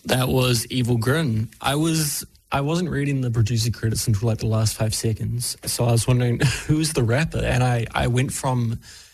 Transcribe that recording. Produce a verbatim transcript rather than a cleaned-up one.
That was Evil Grin. I was I wasn't reading the producer credits until like the last five seconds, so I was wondering who's the rapper, and I I went from